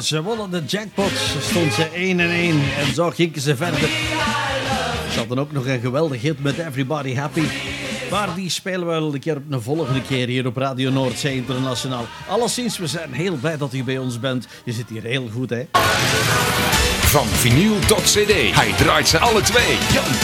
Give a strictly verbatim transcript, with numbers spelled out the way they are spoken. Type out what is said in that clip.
Ze wonnen de jackpot, stond ze één en één en zo gingen ze verder. Ze hadden ook nog een geweldig hit met Everybody Happy. Maar die spelen we wel een keer op een volgende keer hier op Radio Noordzee Internationaal. Alleszins, we zijn heel blij dat u bij ons bent. Je zit hier heel goed, hè? Van vinyl tot cd, hij draait ze alle twee. Jan